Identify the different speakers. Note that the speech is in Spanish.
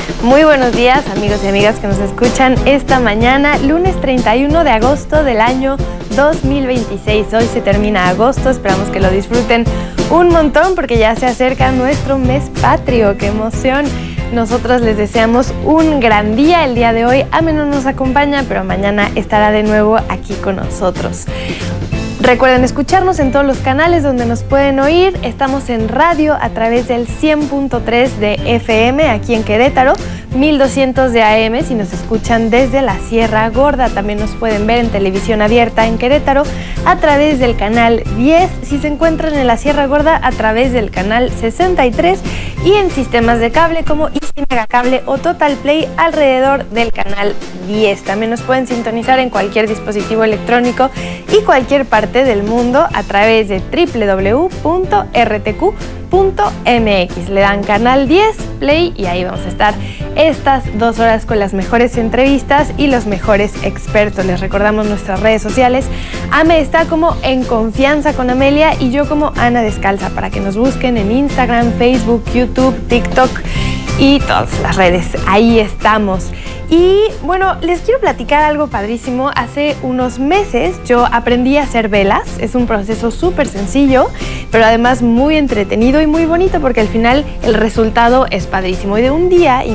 Speaker 1: Muy buenos días, amigos y amigas que nos escuchan esta mañana, lunes 31 de agosto del año 2026. Hoy se termina agosto, esperamos que lo disfruten un montón porque ya se acerca nuestro mes patrio. ¡Qué emoción! Nosotros les deseamos un gran día. El día de hoy Ame no nos acompaña, pero mañana estará de nuevo aquí con nosotros. Recuerden escucharnos en todos los canales donde nos pueden oír. Estamos en radio a través del 100.3 de FM aquí en Querétaro, 1200 de AM si nos escuchan desde la Sierra Gorda. También nos pueden ver en televisión abierta en Querétaro a través del canal 10, si se encuentran en la Sierra Gorda a través del canal 63 y en sistemas de cable como Easy Megacable o Total Play alrededor del canal 10. También nos pueden sintonizar en cualquier dispositivo electrónico y cualquier parte del mundo a través de www.rtq.mx. Le dan canal 10 Play y ahí vamos a estar estas 2 horas con las mejores entrevistas y los mejores expertos. Les recordamos nuestras redes sociales. Ame está como En Confianza con Amelia y yo como Ana Descalza, para que nos busquen en Instagram, Facebook, YouTube, TikTok y todas las redes. Ahí estamos. Y bueno, les quiero platicar algo padrísimo. Hace unos meses yo aprendí a hacer velas. Es un proceso súper sencillo, pero además muy entretenido y muy bonito porque al final el resultado es padrísimo. Y de un día